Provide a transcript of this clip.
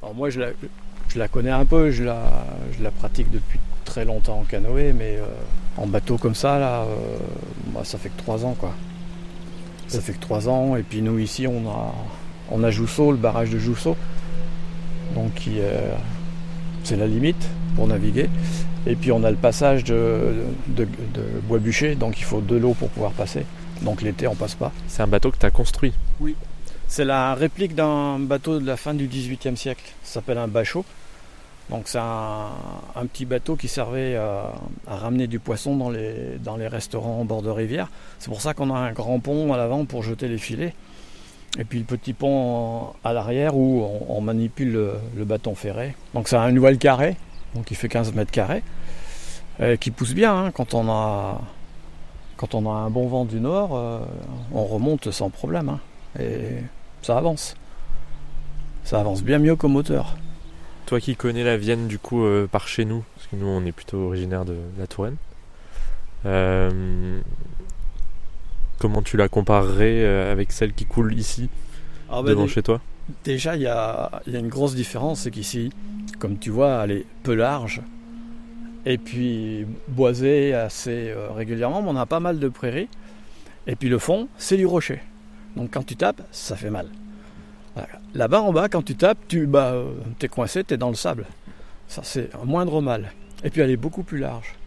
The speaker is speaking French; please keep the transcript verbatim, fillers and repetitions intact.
Alors moi je la, je la connais un peu, je la, je la pratique depuis très longtemps en canoë, mais euh, en bateau comme ça, là, euh, bah, ça fait que trois ans quoi. Ça fait que trois ans, et puis nous ici on a, on a Jousseau, le barrage de Jousseau, donc qui, euh, c'est la limite pour naviguer. Et puis on a le passage de, de, de Bois-Bûcher, donc il faut de l'eau pour pouvoir passer. Donc l'été on passe pas. C'est un bateau que tu as construit. Oui. C'est la réplique d'un bateau de la fin du dix-huitième siècle. Ça s'appelle un bachot. Donc c'est un, un petit bateau qui servait à, à ramener du poisson dans les, dans les restaurants en bord de rivière. C'est pour ça qu'on a un grand pont à l'avant pour jeter les filets. Et puis le petit pont à l'arrière où on, on manipule le, le bâton ferré. Donc c'est un voile carré, donc il fait quinze mètres carrés, et qui pousse bien hein, quand on a quand on a un bon vent du nord, euh, on remonte sans problème hein, et ça avance. Ça avance bien mieux qu'au moteur. Toi qui connais la Vienne du coup euh, par chez nous, parce que nous on est plutôt originaire de la Touraine, euh, comment tu la comparerais euh, avec celle qui coule ici, ah bah devant des, chez toi? Déjà il y a, y a une grosse différence, c'est qu'ici, comme tu vois, elle est peu large et puis boisée assez euh, régulièrement, mais on a pas mal de prairies. Et puis le fond, c'est du rocher. Donc quand tu tapes, ça fait mal. Voilà. Là-bas en bas, quand tu tapes, tu bah, t'es coincé, t'es dans le sable. Ça c'est un moindre mal. Et puis elle est beaucoup plus large.